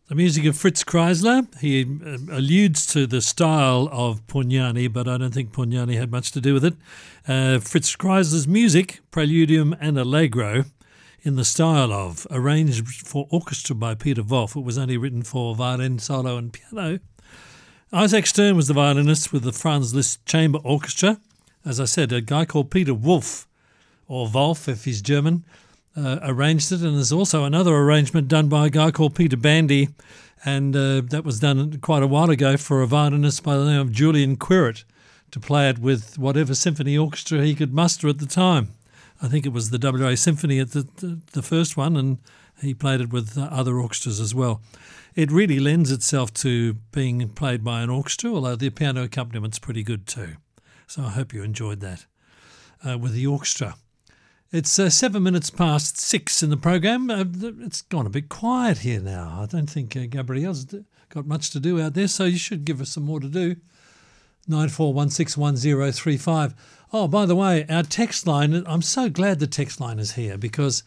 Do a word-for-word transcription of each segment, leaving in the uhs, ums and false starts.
The music of Fritz Kreisler. He uh, alludes to the style of Pugnani, but I don't think Pugnani had much to do with it. Uh, Fritz Kreisler's music, Preludium and Allegro, in the style of, arranged for orchestra by Peter Wolf. It was only written for violin, solo and piano. Isaac Stern was the violinist with the Franz Liszt Chamber Orchestra. As I said, a guy called Peter Wolf, or Wolf if he's German, Uh, arranged it, and there's also another arrangement done by a guy called Peter Bandy, and uh, that was done quite a while ago for a violinist by the name of Julian Quirit to play it with whatever symphony orchestra he could muster at the time. I think it was the W A Symphony at the, the, the first one, and he played it with uh, other orchestras as well. It really lends itself to being played by an orchestra, although the piano accompaniment pretty good too. So I hope you enjoyed that uh, with the orchestra. It's uh, seven minutes past six in the program. Uh, it's gone a bit quiet here now. I don't think uh, Gabrielle's got much to do out there, so you should give us some more to do. nine four one six one zero three five. Oh, by the way, our text line, I'm so glad the text line is here, because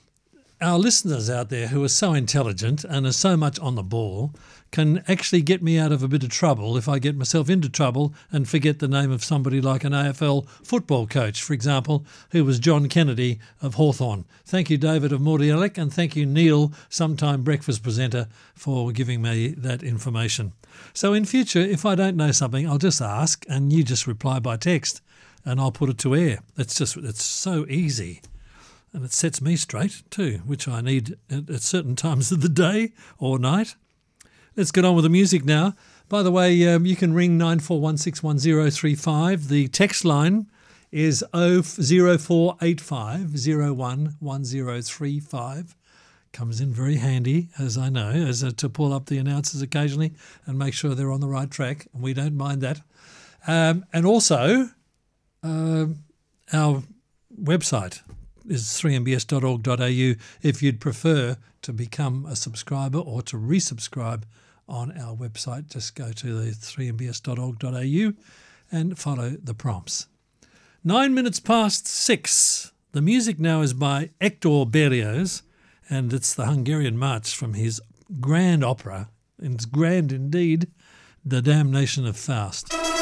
our listeners out there who are so intelligent and are so much on the ball can actually get me out of a bit of trouble if I get myself into trouble and forget the name of somebody like an A F L football coach, for example, who was John Kennedy of Hawthorn. Thank you, David of Mordialloc, and thank you, Neil, sometime breakfast presenter, for giving me that information. So in future, if I don't know something, I'll just ask and you just reply by text and I'll put it to air. It's just, it's so easy. And it sets me straight too, which I need at, at certain times of the day or night. Let's get on with the music now. By the way, um, you can ring nine four one six one zero three five. The text line is zero four eight five zero one one zero three five. Comes in very handy, as I know, as a, to pull up the announcers occasionally and make sure they're on the right track, and we don't mind that. Um, and also, uh, our website is three m b s dot org dot a u if you'd prefer to become a subscriber or to resubscribe on our website. Just go to the three m b s dot org dot a u and follow the prompts. Nine minutes past six. The music now is by Hector Berlioz, and it's the Hungarian March from his grand opera, and it's grand indeed, The Damnation of Faust.